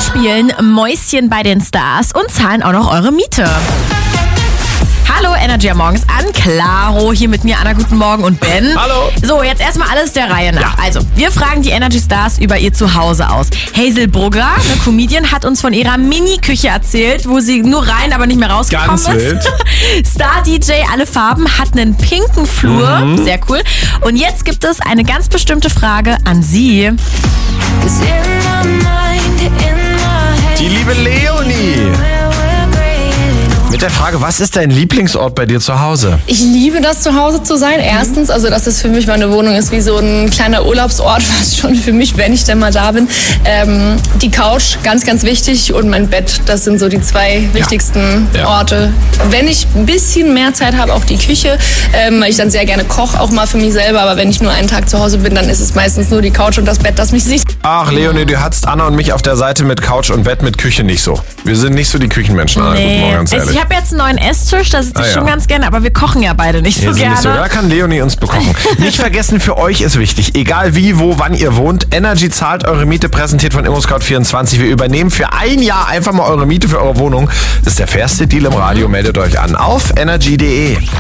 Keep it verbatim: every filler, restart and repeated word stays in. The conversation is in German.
spielen Mäuschen bei den Stars und zahlen auch noch eure Miete. Hallo, Energy am Morgens an. Claro, hier mit mir, Anna, guten Morgen und Ben. Hallo. So, jetzt erstmal alles der Reihe nach. Ja. Also, wir fragen die Energy Stars über ihr Zuhause aus. Hazel Brugger, eine Comedian, hat uns von ihrer Mini-Küche erzählt, wo sie nur rein, aber nicht mehr rausgekommen Ganz ist. wild. Star-D J Alle Farben hat einen pinken Flur. Mhm. Sehr cool. Und jetzt gibt es eine ganz bestimmte Frage an Sie. Die liebe Leonie. Mit der Frage, was ist dein Lieblingsort bei dir zu Hause? Ich liebe das, zu Hause zu sein. Erstens, also dass es für mich meine Wohnung ist wie so ein kleiner Urlaubsort, was schon für mich, wenn ich denn mal da bin. Ähm, die Couch, ganz, ganz wichtig, und mein Bett, das sind so die zwei wichtigsten Ja. Orte. Wenn ich ein bisschen mehr Zeit habe, auch die Küche, ähm, weil ich dann sehr gerne koche, auch mal für mich selber. Aber wenn ich nur einen Tag zu Hause bin, dann ist es meistens nur die Couch und das Bett, das mich sieht. Ach, Leonie, du hattest Anna und mich auf der Seite mit Couch und Bett, mit Küche nicht so. Wir sind nicht so die Küchenmenschen, Anna. Guten Morgen, ganz Also ehrlich. ich habe jetzt einen neuen Esstisch, da sitze ich Ah, ja. schon ganz gerne, aber wir kochen ja beide nicht Wir so sind gerne. nicht so, da kann Leonie uns bekochen. Nicht vergessen, für euch ist wichtig, egal wie, wo, wann ihr wohnt, Energy zahlt eure Miete, präsentiert von ImmoScout vierundzwanzig. Wir übernehmen für ein Jahr einfach mal eure Miete für eure Wohnung. Das ist der fairste Deal im Radio. Meldet euch an auf energy punkt de.